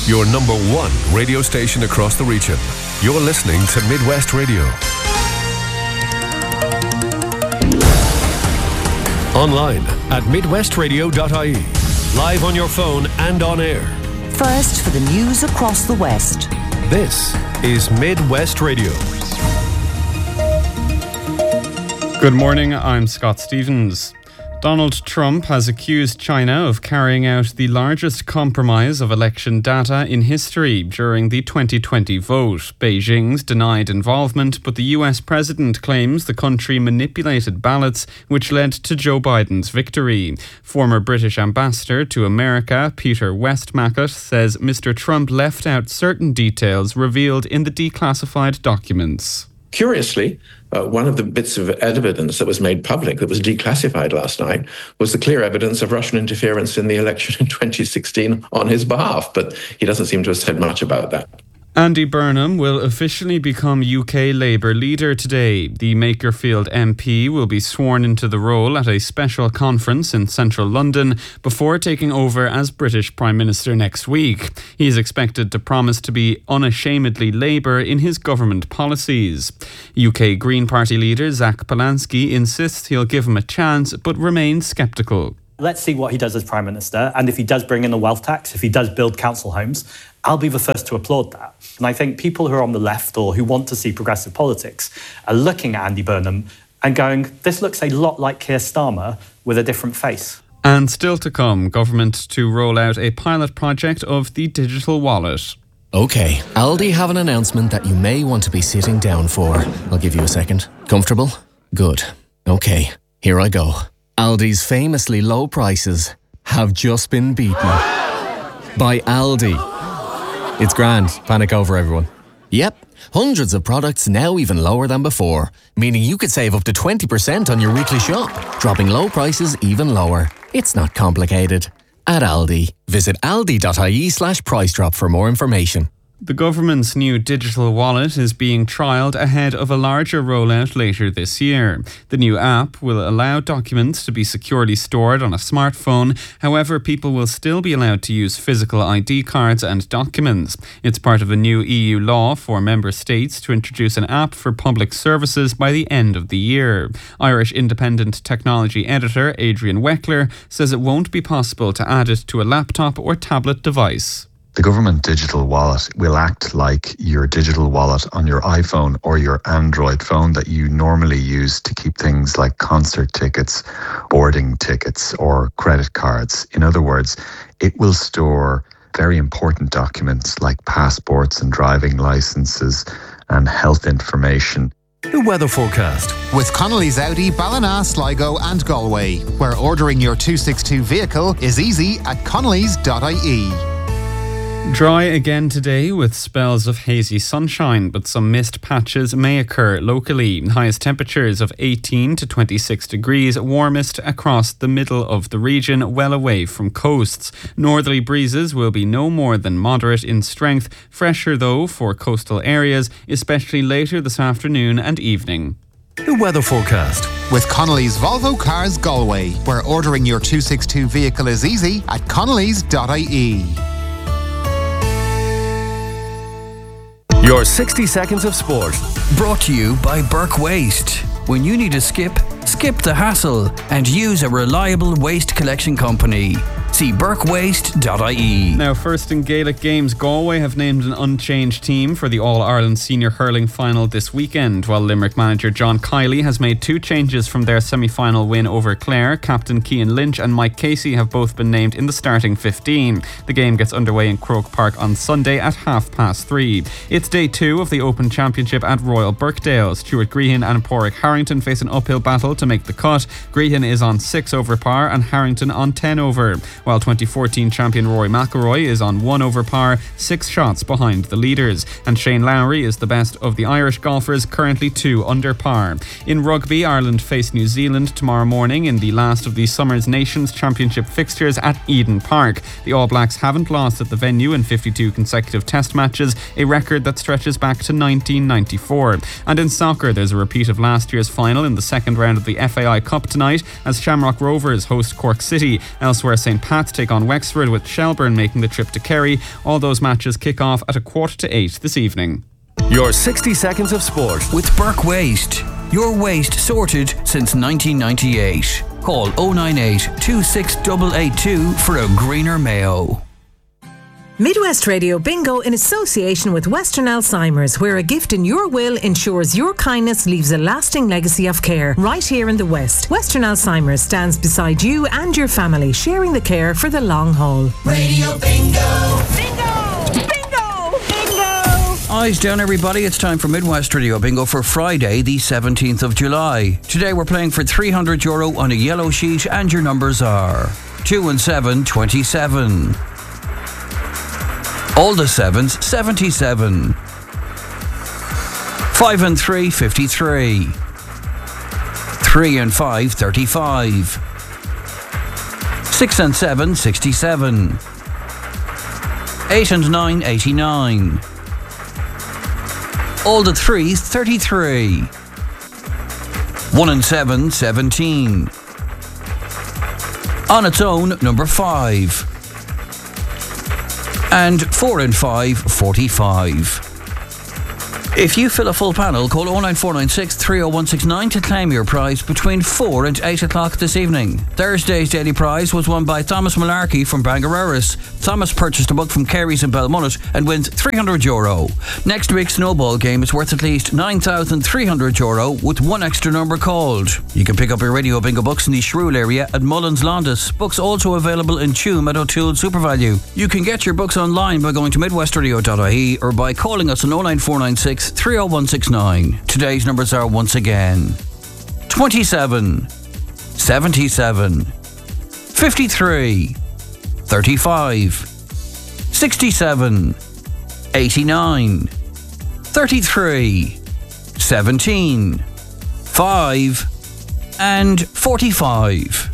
your number one radio station across the region. You're listening to Midwest Radio. Online at midwestradio.ie. Live on your phone and on air. First for the news across the West. This is Midwest Radio. Good morning, I'm Scott Stevens. Donald Trump has accused China of carrying out the largest compromise of election data in history during the 2020 vote. Beijing's denied involvement, but the US president claims the country manipulated ballots, which led to Joe Biden's victory. Former British ambassador to America, Peter Westmacott, says Mr. Trump left out certain details revealed in the declassified documents. Curiously, one of the bits of evidence that was made public that was declassified last night was the clear evidence of Russian interference in the election in 2016 on his behalf, but he doesn't seem to have said much about that. Andy Burnham will officially become UK Labour leader today. The Makerfield MP will be sworn into the role at a special conference in central London before taking over as British Prime Minister next week. He is expected to promise to be unashamedly Labour in his government policies. UK Green Party leader Zach Polanski insists he'll give him a chance but remains sceptical. Let's see what he does as Prime Minister, and if he does bring in the wealth tax, if he does build council homes, I'll be the first to applaud that. And I think people who are on the left or who want to see progressive politics are looking at Andy Burnham and going, this looks a lot like Keir Starmer with a different face. And still to come, government to roll out a pilot project of the digital wallet. OK, Aldi have an announcement that you may want to be sitting down for. I'll give you a second. Comfortable? Good. OK, here I go. Aldi's famously low prices have just been beaten by Aldi. It's grand. Panic over, everyone. Yep, hundreds of products now even lower than before, meaning you could save up to 20% on your weekly shop, dropping low prices even lower. It's not complicated. At Aldi, visit aldi.ie/price drop for more information. The government's new digital wallet is being trialled ahead of a larger rollout later this year. The new app will allow documents to be securely stored on a smartphone. However, people will still be allowed to use physical ID cards and documents. It's part of a new EU law for member states to introduce an app for public services by the end of the year. Irish independent technology editor Adrian Weckler says it won't be possible to add it to a laptop or tablet device. The government digital wallet will act like your digital wallet on your iPhone or your Android phone that you normally use to keep things like concert tickets, boarding tickets, or credit cards. In other words, it will store very important documents like passports and driving licenses and health information. The weather forecast with Connolly's Audi, Ballina, Sligo and Galway, where ordering your 262 vehicle is easy at connolly's.ie. Dry again today with spells of hazy sunshine, but some mist patches may occur locally. Highest temperatures of 18 to 26 degrees, warmest across the middle of the region, well away from coasts. Northerly breezes will be no more than moderate in strength, fresher though for coastal areas, especially later this afternoon and evening. The weather forecast with Connolly's Volvo Cars Galway, where ordering your 262 vehicle is easy at connolly's.ie. Your 60 seconds of sport. Brought to you by Burke Waste. When you need to skip the hassle and use a reliable waste collection company. See burkewaste.ie. Now, first in Gaelic games, Galway have named an unchanged team for the All-Ireland Senior Hurling Final this weekend, while Limerick manager John Kiley has made two changes from their semi-final win over Clare. Captain Cian Lynch and Mike Casey have both been named in the starting 15. The game gets underway in Croke Park on Sunday at 3:30. It's day 2 of the Open Championship at Royal Birkdale. Stuart Grehan and Pádraig Harrington face an uphill battle to make the cut. Grehan is on 6 over par and Harrington on 10 over. While 2014 champion Rory McIlroy is on 1 over par, 6 shots behind the leaders. And Shane Lowry is the best of the Irish golfers, currently 2 under par. In rugby, Ireland face New Zealand tomorrow morning in the last of the Summer's Nations Championship fixtures at Eden Park. The All Blacks haven't lost at the venue in 52 consecutive test matches, a record that stretches back to 1994. And in soccer, there's a repeat of last year's final in the second round of the FAI Cup tonight as Shamrock Rovers host Cork City. Elsewhere, St. Pat Path take on Wexford, with Shelburne making the trip to Kerry. All those matches kick off at 7:45 this evening. Your 60 seconds of sport with Burke Waste. Your waste sorted since 1998. Call 098 26882 for a greener Mayo. Midwest Radio Bingo in association with Western Alzheimer's, where a gift in your will ensures your kindness leaves a lasting legacy of care. Right here in the West, Western Alzheimer's stands beside you and your family, sharing the care for the long haul. Radio Bingo! Eyes down, everybody. It's time for Midwest Radio Bingo for Friday, the 17th of July. Today we're playing for €300 on a yellow sheet, and your numbers are 2 and 7, 27. All the 7s, 77. 5 and 3, 53. 3 and 5, 35. 6 and 7, 67. 8 and 9, 89. All the 3s, 33. 1 and 7, 17. On its own, number 5. And 4 and 5, 45. If you fill a full panel, call 09496 30169 to claim your prize between 4 and 8 o'clock this evening. Thursday's daily prize was won by Thomas Malarkey from Bangareras. Thomas purchased a book from Carey's in Belmullet and wins €300. Next week's snowball game is worth at least €9,300 with one extra number called. You can pick up your Radio Bingo books in the Shrule area at Mullins Londis. Books also available in Tuam at O'Toole SuperValue. You can get your books online by going to midwestradio.ie or by calling us on 09496 30169. Today's numbers are once again 27, 77, 53, 35, 67, 89, 33, 17, 5 and 45.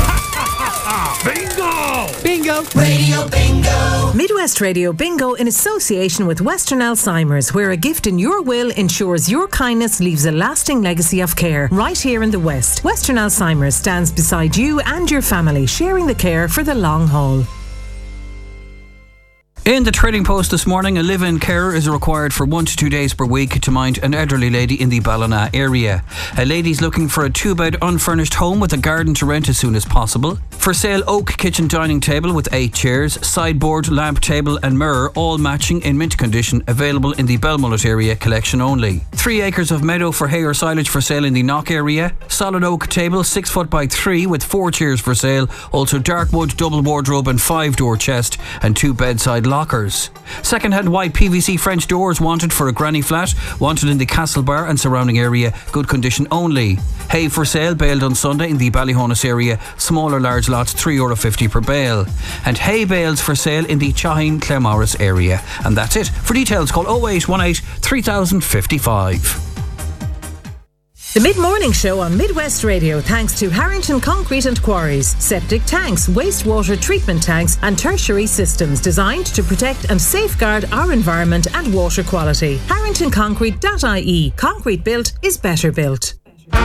Bingo! Radio Bingo! Midwest Radio Bingo in association with Western Alzheimer's, where a gift in your will ensures your kindness leaves a lasting legacy of care. Right here in the West, Western Alzheimer's stands beside you and your family, sharing the care for the long haul. In the Trading Post this morning, a live-in carer is required for 1 to 2 days per week to mind an elderly lady in the Ballina area. A lady's looking for a 2-bed unfurnished home with a garden to rent as soon as possible. For sale, oak kitchen dining table with 8 chairs, sideboard, lamp table and mirror, all matching in mint condition, available in the Belmullet area, collection only. 3 acres of meadow for hay or silage for sale in the Knock area. Solid oak table, 6 foot by 3 with 4 chairs for sale. Also dark wood double wardrobe and 5-door chest and 2 bedside lockers. Second-hand white PVC French doors wanted for a granny flat, wanted in the Castlebar and surrounding area, good condition only. Hay for sale, baled on Sunday in the Ballyhonus area, smaller large lots, €3.50 per bale. And hay bales for sale in the Chahine Claremorris area. And that's it. For details, call 0818 3055. The Mid-Morning Show on Midwest Radio, thanks to Harrington Concrete and Quarries. Septic tanks, wastewater treatment tanks and tertiary systems designed to protect and safeguard our environment and water quality. HarringtonConcrete.ie. Concrete built is better built.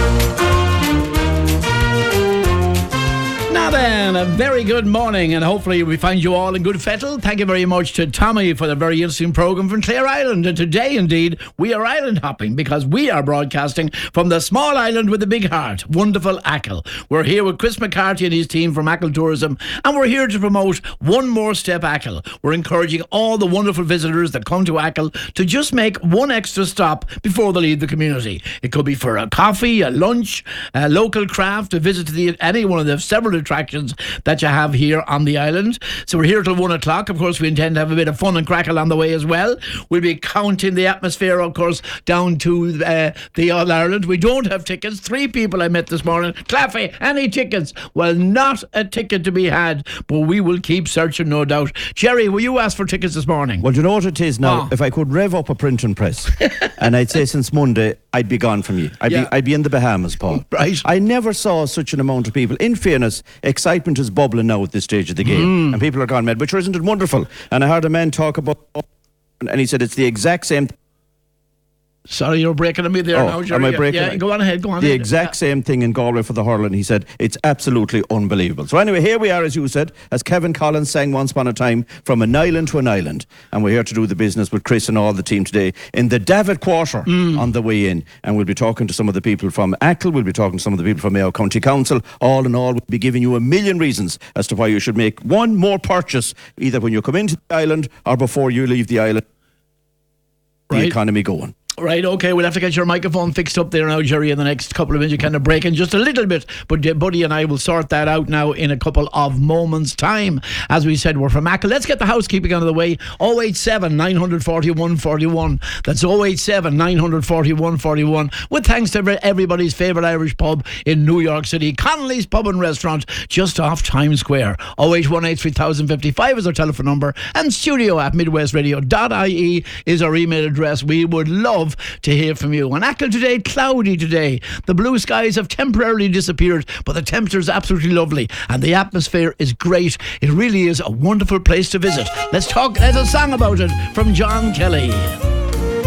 Now then, a very good morning, and hopefully we find you all in good fettle. Thank you very much to Tommy for the very interesting programme from Clare Island. And today, indeed, we are island hopping because we are broadcasting from the small island with the big heart, wonderful Achill. We're here with Chris McCarthy and his team from Achill Tourism, and we're here to promote One More Step Achill. We're encouraging all the wonderful visitors that come to Achill to just make one extra stop before they leave the community. It could be for a coffee, a lunch, a local craft, a visit to any one of the several attractions that you have here on the island. So we're here till 1 o'clock. Of course, we intend to have a bit of fun and crackle on the way as well. We'll be counting the atmosphere, of course, down to the All Ireland. We don't have tickets. 3 people I met this morning. Claffy, any tickets? Well, not a ticket to be had, but we will keep searching, no doubt. Jerry, will you ask for tickets this morning? Well, you know what it is now? If I could rev up a printing press, and I'd say since Monday, I'd be gone from you. I'd be in the Bahamas, Paul. Right. I never saw such an amount of people. In fairness, excitement is bubbling now at this stage of the game, and people are gone mad, which isn't it wonderful? And I heard a man talk about, and he said it's the exact same Sorry, you're breaking on me there now, Jerry. Am I breaking? Yeah, go on ahead. The exact same thing in Galway for the hurling. He said it's absolutely unbelievable. So anyway, here we are, as you said, as Kevin Collins sang once upon a time, from an island to an island, and we're here to do the business with Chris and all the team today in the David Quarter on the way in, and we'll be talking to some of the people from Achill, we'll be talking to some of the people from Mayo County Council. All in all, we'll be giving you a million reasons as to why you should make one more purchase, either when you come into the island or before you leave the island. The economy going. Right, okay, we'll have to get your microphone fixed up there now, Jerry, in the next couple of minutes. You kind of break in just a little bit, but Buddy and I will sort that out now in a couple of moments' time. As we said, we're from Achill. Let's get the housekeeping out of the way. 087 941 41. That's 087 941 41. With thanks to everybody's favourite Irish pub in New York City, Connolly's Pub and Restaurant, just off Times Square. 081 3055 is our telephone number, and studio@midwestradio.ie is our email address. We would love to hear from you. On Achill today, cloudy today. The blue skies have temporarily disappeared, but the temperature is absolutely lovely and the atmosphere is great. It really is a wonderful place to visit. Let's talk. There's a song about it from John Kelly.